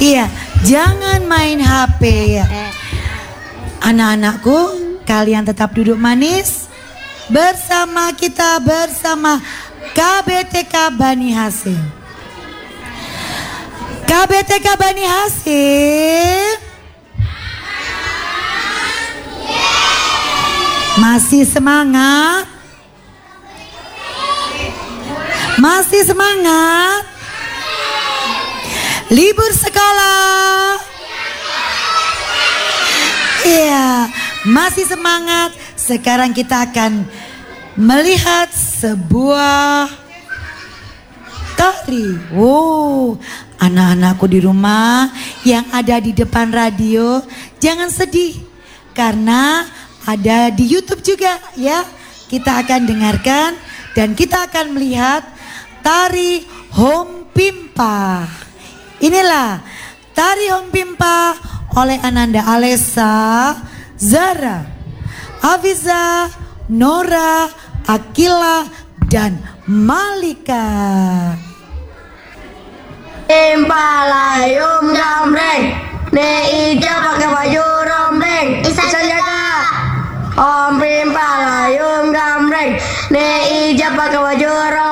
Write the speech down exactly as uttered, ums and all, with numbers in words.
Iya, jangan main H P ya. Anak-anakku, kalian tetap duduk manis bersama kita, bersama K B T K Bani Hasyim. K B T K Bani Hasyim masih semangat? Masih semangat? Libur sekolah? Iya, masih semangat. Sekarang kita akan melihat sebuah tari. Wow, anak-anakku di rumah yang ada di depan radio, jangan sedih karena ada di YouTube juga ya. Kita akan dengarkan dan kita akan melihat tari Hom Pimpa. Inilah tari Hom Pimpa oleh Ananda Alesa, Zara, Afiza, Nora, Akila, dan Malika. Pimpa layum gamreng, ne ija pakai baju rombreng. Isa jaga. Om Pimpa layum gamreng, ne ija pakai baju rombreng.